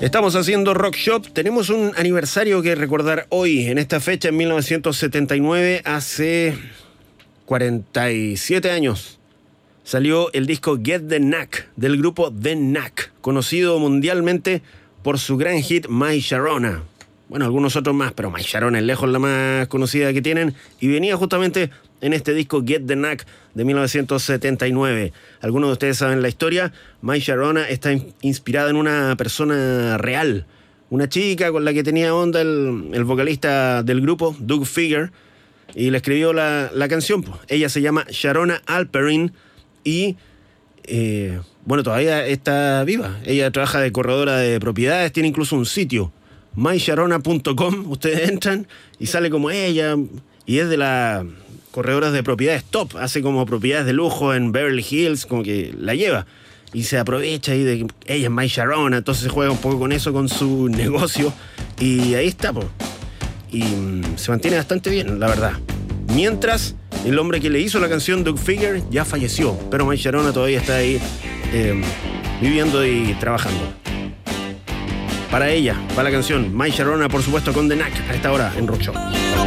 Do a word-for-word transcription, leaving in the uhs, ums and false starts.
Estamos haciendo Rock Shop. Tenemos un aniversario que recordar hoy. En esta fecha, en mil novecientos setenta y nueve, hace cuarenta y siete años, salió el disco Get the Knack del grupo The Knack, conocido mundialmente por su gran hit My Sharona. Bueno, algunos otros más, pero My Sharona es lejos la más conocida que tienen, y venía justamente en este disco Get the Knack de mil novecientos setenta y nueve. Algunos de ustedes saben la historia. My Sharona está inspirada en una persona real, una chica con la que tenía onda el, el vocalista del grupo, Doug Figger, y le escribió la, la canción. Ella se llama Sharona Alperin y eh, bueno, todavía está viva. Ella trabaja de corredora de propiedades, tiene incluso un sitio, my sharona punto com. Ustedes entran y sale como ella, y es de las corredoras de propiedades top, hace como propiedades de lujo en Beverly Hills, como que la lleva y se aprovecha ahí de que ella es My Sharona, entonces se juega un poco con eso, con su negocio, y ahí está, po. Y mm, se mantiene bastante bien, la verdad. Mientras, el hombre que le hizo la canción, Doug Figger, ya falleció, pero My Sharona todavía está ahí eh, viviendo y trabajando. Para ella, para la canción My Sharona, por supuesto, con The Knack, a esta hora en Rock Show.